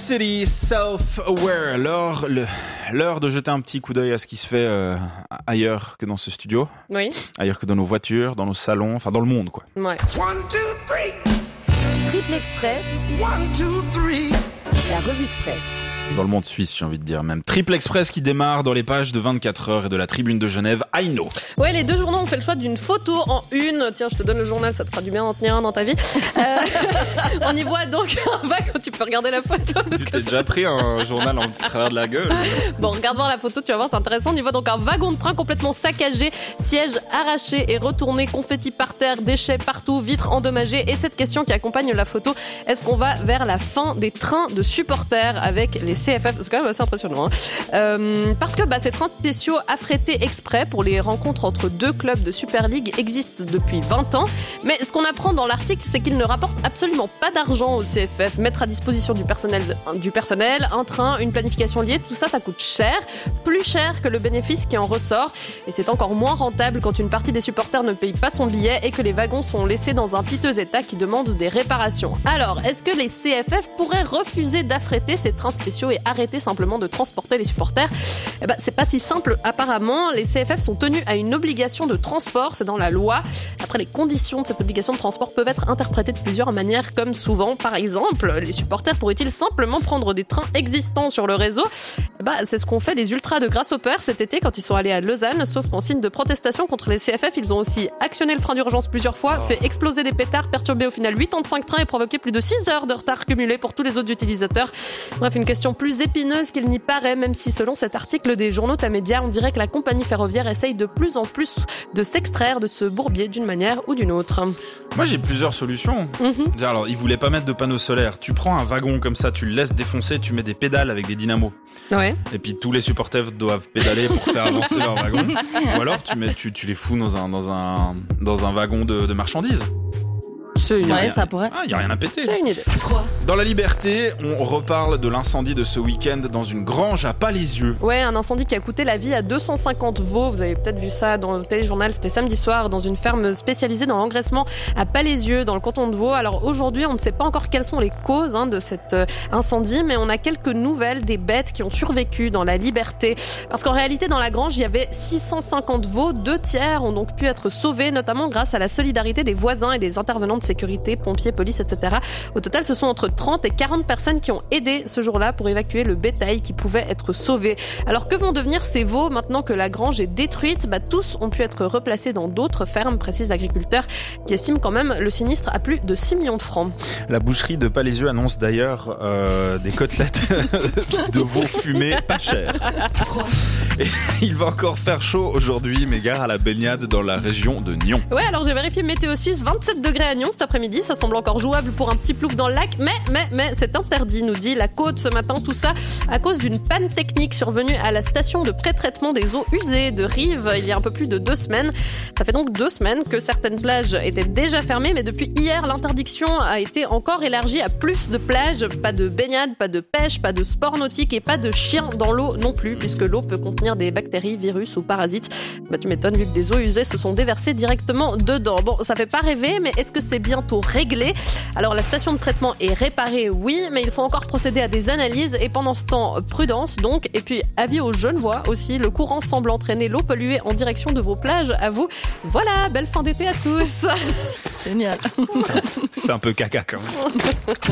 City, Self-Aware. L'heure de jeter un petit coup d'œil à ce qui se fait ailleurs que dans ce studio. Oui. Ailleurs que dans nos voitures, dans nos salons, enfin dans le monde, quoi. Ouais. 1, 2, 3. Triple Express. 1, 2, 3. La revue de presse. Dans le monde suisse, j'ai envie de dire même. Triple Express qui démarre dans les pages de 24 heures et de la Tribune de Genève. Aïno. Ouais, les deux journaux ont fait le choix d'une photo en une. Tiens, je te donne le journal, ça te fera du bien d'en tenir un dans ta vie. On y voit donc un wagon. Tu peux regarder la photo. Tu t'es déjà pris un journal en travers de la gueule? Bon, regarde voir la photo, tu vas voir, c'est intéressant. On y voit donc un wagon de train complètement saccagé, sièges arrachés et retournés, confettis par terre, déchets partout, vitres endommagées. Et cette question qui accompagne la photo, est-ce qu'on va vers la fin des trains de supporters avec les CFF? C'est quand même assez impressionnant, hein. Parce que ces trains spéciaux affrétés exprès pour les rencontres entre deux clubs de Super League existent depuis 20 ans. Mais ce qu'on apprend dans l'article, c'est qu'ils ne rapportent absolument pas d'argent au CFF. Mettre à disposition du personnel, un train, une planification liée, tout ça, ça coûte cher. Plus cher que le bénéfice qui en ressort. Et c'est encore moins rentable quand une partie des supporters ne paye pas son billet et que les wagons sont laissés dans un piteux état qui demande des réparations. Alors, est-ce que les CFF pourraient refuser d'affréter ces trains spéciaux et arrêter simplement de transporter les supporters? C'est pas si simple apparemment. Les CFF sont tenus à une obligation de transport, c'est dans la loi. Après, les conditions de cette obligation de transport peuvent être interprétées de plusieurs manières, comme souvent. Par exemple, les supporters pourraient-ils simplement prendre des trains existants sur le réseau? C'est ce qu'ont fait les ultras de Grasshopper cet été quand ils sont allés à Lausanne, sauf qu'en signe de protestation contre les CFF, ils ont aussi actionné le frein d'urgence plusieurs fois, fait exploser des pétards, perturbé au final 85 trains et provoqué plus de 6 heures de retard cumulé pour tous les autres utilisateurs. Bref, une question plus épineuse qu'il n'y paraît, même si selon cet article des journaux Tamedia, on dirait que la compagnie ferroviaire essaye de plus en plus de s'extraire de ce bourbier d'une manière ou d'une autre. Moi, j'ai plusieurs solutions. Alors, ils voulaient pas mettre de panneaux solaires. Tu prends un wagon comme ça, tu le laisses défoncer, tu mets des pédales avec des dynamos. Ouais. Et puis tous les supporters doivent pédaler pour faire avancer leur wagon. Ou alors tu les fous dans un wagon de marchandises. Ça pourrait. Il y a rien à péter. J'ai une idée. Dans la Liberté, on reparle de l'incendie de ce week-end dans une grange à Palaisieux. Ouais, un incendie qui a coûté la vie à 250 veaux. Vous avez peut-être vu ça dans le téléjournal, c'était samedi soir, dans une ferme spécialisée dans l'engraissement à Palaisieux, dans le canton de Vaud. Alors aujourd'hui, on ne sait pas encore quelles sont les causes de cet incendie, mais on a quelques nouvelles des bêtes qui ont survécu dans la Liberté. Parce qu'en réalité, dans la grange, il y avait 650 veaux. 2 tiers ont donc pu être sauvés, notamment grâce à la solidarité des voisins et des intervenants de sécurité, pompiers, police, etc. Au total, ce sont entre 30 et 40 personnes qui ont aidé ce jour-là pour évacuer le bétail qui pouvait être sauvé. Alors que vont devenir ces veaux maintenant que la grange est détruite? Tous ont pu être replacés dans d'autres fermes, précise l'agriculteur, qui estime quand même le sinistre à plus de 6 millions de francs. La boucherie de Palaisieux annonce d'ailleurs des côtelettes de veau fumées pas chères. Et il va encore faire chaud aujourd'hui, mais gare à la baignade dans la région de Nyon. Ouais, alors j'ai vérifié Météo Suisse, 27 degrés à Nyon cet après-midi, ça semble encore jouable pour un petit plouk dans le lac, mais c'est interdit, nous dit la Côte ce matin, tout ça à cause d'une panne technique survenue à la station de pré-traitement des eaux usées de Rives il y a un peu plus de 2 semaines. Ça fait donc 2 semaines que certaines plages étaient déjà fermées, mais depuis hier, l'interdiction a été encore élargie à plus de plages. Pas de baignade, pas de pêche, pas de sport nautique et pas de chiens dans l'eau non plus, puisque l'eau peut contenir des bactéries, virus ou parasites. Tu m'étonnes vu que des eaux usées se sont déversées directement dedans. Bon, ça fait pas rêver, mais est-ce que c'est bientôt réglé? Alors la station de traitement est réparée, oui, mais il faut encore procéder à des analyses et pendant ce temps, prudence donc. Et puis avis aux Genevois aussi, le courant semble entraîner l'eau polluée en direction de vos plages. À vous. Voilà, belle fin d'été à tous. Génial. C'est un peu caca quand même.